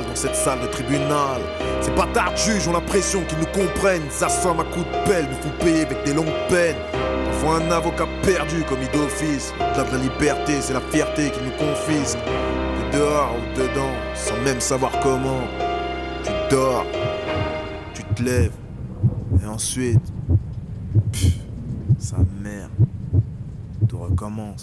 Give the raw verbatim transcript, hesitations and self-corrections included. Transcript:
dans cette salle de tribunal. Ces bâtards juges ont l'impression qu'ils nous comprennent. Ils assomment à coups de pelle, nous font payer avec des longues peines. Parfois un avocat perdu comme il d'office. Au-delà de la liberté, c'est la fierté qui nous confisque. T'es dehors ou dedans, sans même savoir comment. Tu dors, tu te lèves, et ensuite, pff, sa mère, tout recommence.